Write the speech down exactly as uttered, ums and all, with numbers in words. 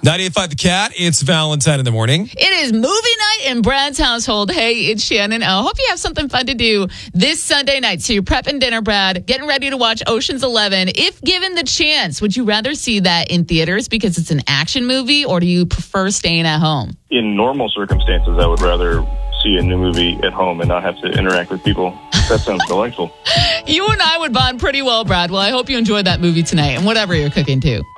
ninety-eight point five The Cat, it's Valentine in the morning. It is movie night in Brad's household. Hey, it's Shannon. I hope you have something fun to do this Sunday night. So you're prepping dinner, Brad, getting ready to watch Ocean's Eleven. If given the chance, would you rather see that in theaters because it's an action movie, or do you prefer staying at home? In normal circumstances, I would rather see a new movie at home and not have to interact with people. That sounds delightful. You and I would bond pretty well, Brad. Well, I hope you enjoyed that movie tonight and whatever you're cooking too.